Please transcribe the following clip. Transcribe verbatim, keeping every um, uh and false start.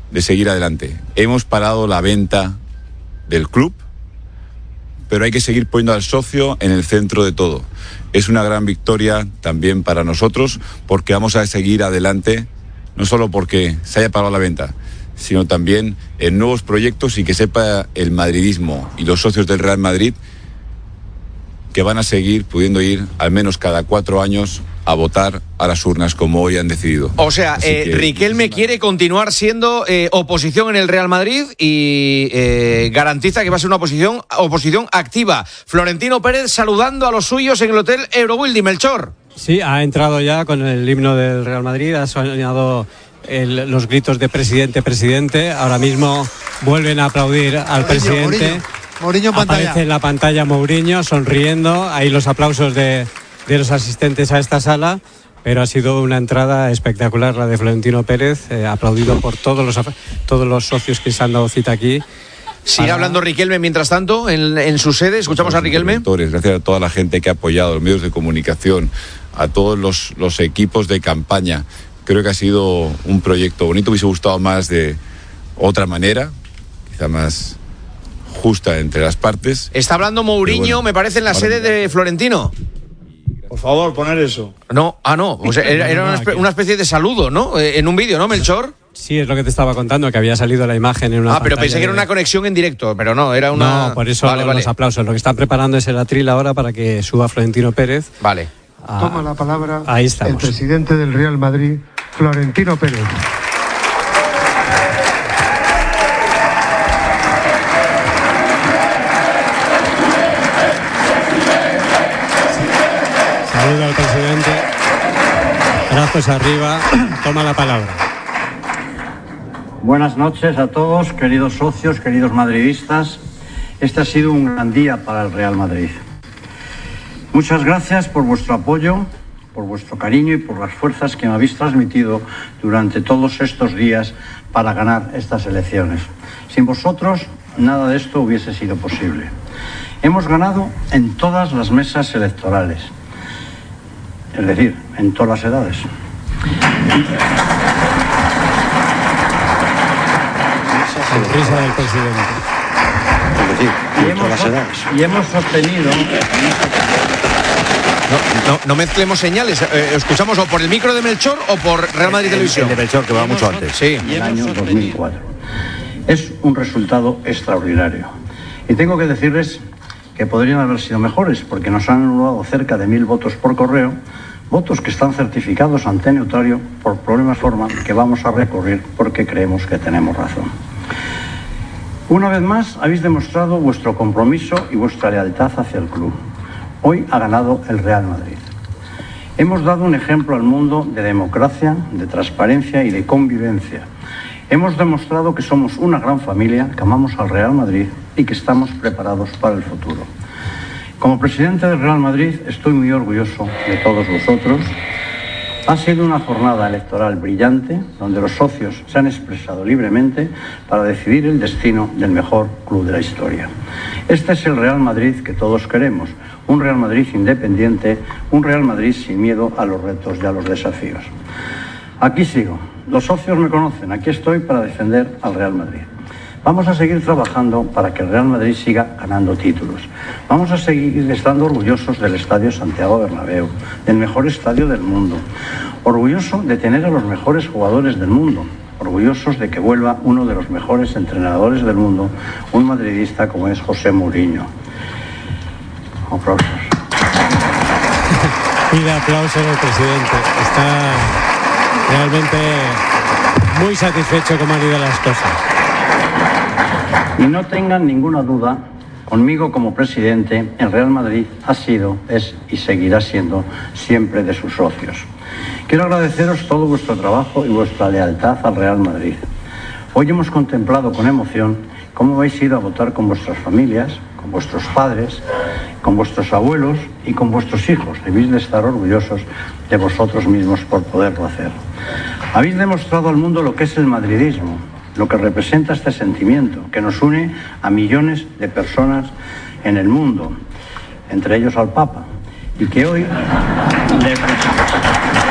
de seguir adelante. Hemos parado la venta del club, pero hay que seguir poniendo al socio en el centro de todo. Es una gran victoria también para nosotros, porque vamos a seguir adelante, no solo porque se haya parado la venta, sino también en nuevos proyectos, y que sepa el madridismo y los socios del Real Madrid que van a seguir pudiendo ir al menos cada cuatro años a votar a las urnas como hoy han decidido. O sea, eh, que, Riquelme quiere continuar siendo eh, oposición en el Real Madrid y eh, garantiza que va a ser una oposición, oposición activa. Florentino Pérez saludando a los suyos en el Hotel Eurobuilding. Melchor. Sí, ha entrado ya con el himno del Real Madrid, ha soñado el, los gritos de presidente, presidente. Ahora mismo vuelven a aplaudir al Mourinho, presidente. Mourinho. Mourinho en pantalla. Aparece en la pantalla Mourinho sonriendo. Ahí los aplausos de, de los asistentes a esta sala. Pero ha sido una entrada espectacular la de Florentino Pérez, eh, aplaudido por todos los, todos los socios que se han dado cita aquí. Sigue para... hablando Riquelme mientras tanto en, en su sede. Escuchamos a Riquelme. Gracias a toda la gente que ha apoyado, los medios de comunicación, a todos los, los equipos de campaña. Creo que ha sido un proyecto bonito. Me hubiese gustado más de otra manera, quizá más justa entre las partes. Está hablando Mourinho, bueno, me parece, en la sede de Florentino. Por favor, poner eso. No, ah, no. O sea, era, era una, espe- una especie de saludo, ¿no? Eh, en un vídeo, ¿no, Melchor? Sí, es lo que te estaba contando, que había salido la imagen en una. Ah, pero pensé que era una conexión en directo, pero no, era una. No, por eso vale, los vale. aplausos. Lo que están preparando es el atril ahora para que suba Florentino Pérez. Vale. Ah, Toma la palabra ahí estamos. El presidente del Real Madrid, Florentino Pérez. Saluda al presidente. Brazos arriba. Toma la palabra. Buenas noches a todos, queridos socios, queridos madridistas. Este ha sido un gran día para el Real Madrid. Muchas gracias por vuestro apoyo, por vuestro cariño y por las fuerzas que me habéis transmitido durante todos estos días para ganar estas elecciones. Sin vosotros, nada de esto hubiese sido posible. Hemos ganado en todas las mesas electorales, es decir, en todas las edades. Sonrisa del presidente. Es decir, en todas las edades. Y hemos sostenido... No, no, no mezclemos señales. Eh, ¿Escuchamos o por el micro de Melchor o por Real Madrid el, Televisión? El de Melchor, que va mucho antes. Sí. En el año dos mil cuatro. Es un resultado extraordinario. Y tengo que decirles que podrían haber sido mejores, porque nos han anulado cerca de mil votos por correo, votos que están certificados ante notario por problemas de forma que vamos a recurrir porque creemos que tenemos razón. Una vez más, habéis demostrado vuestro compromiso y vuestra lealtad hacia el club. Hoy ha ganado el Real Madrid. Hemos dado un ejemplo al mundo de democracia, de transparencia y de convivencia. Hemos demostrado que somos una gran familia, que amamos al Real Madrid y que estamos preparados para el futuro. Como presidente del Real Madrid estoy muy orgulloso de todos vosotros. Ha sido una jornada electoral brillante, donde los socios se han expresado libremente para decidir el destino del mejor club de la historia. Este es el Real Madrid que todos queremos, un Real Madrid independiente, un Real Madrid sin miedo a los retos y a los desafíos. Aquí sigo, los socios me conocen, aquí estoy para defender al Real Madrid. Vamos a seguir trabajando para que el Real Madrid siga ganando títulos. Vamos a seguir estando orgullosos del Estadio Santiago Bernabéu, del mejor estadio del mundo. Orgulloso de tener a los mejores jugadores del mundo. Orgullosos de que vuelva uno de los mejores entrenadores del mundo, un madridista como es José Mourinho. Aplausos. Pide aplauso al presidente. Está realmente muy satisfecho cómo han ido las cosas. Y no tengan ninguna duda, conmigo como presidente, el Real Madrid ha sido, es y seguirá siendo siempre de sus socios. Quiero agradeceros todo vuestro trabajo y vuestra lealtad al Real Madrid. Hoy hemos contemplado con emoción cómo habéis ido a votar con vuestras familias, con vuestros padres, con vuestros abuelos y con vuestros hijos. Debéis de estar orgullosos de vosotros mismos por poderlo hacer. Habéis demostrado al mundo lo que es el madridismo, lo que representa este sentimiento que nos une a millones de personas en el mundo, entre ellos al Papa, y que hoy le presenta.